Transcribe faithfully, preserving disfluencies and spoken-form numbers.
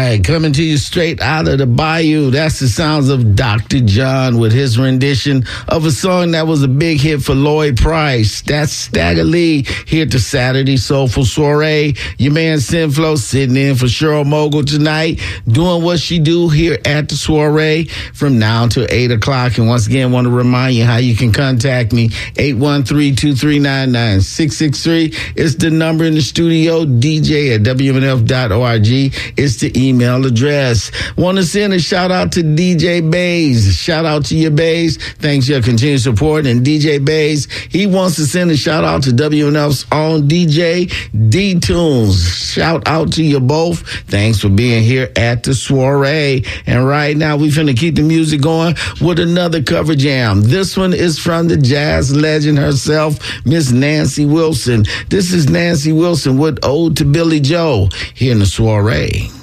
right, coming to you straight out of the bayou. That's the sounds of Doctor John with his rendition of a song that was a big hit for Lloyd Price. That's Stagger Lee here to Saturday Soulful Soiree. Your man Sinflo sitting in for Cheryl Mogul tonight, doing what she do here at the soiree from now till eight o'clock. And once again, want to remind you how you can contact me. eight one three, two three nine, nine six six three is the number in the studio. D J at W M N F dot org is the email address. Want to send a shout out to D J Bays. Shout out to your Bays. Thanks for your continued support. And D J Bays, he wants to send a shout out to W M N F's own D J D-Tunes. Shout out to you both. Thanks for being here at the soiree. And right now, we finna keep the music going with another cover jam. This one is from the jazz legend herself, Miss Nancy Wilson. This is Nancy Wilson with Ode to Billy Joe here in the soiree.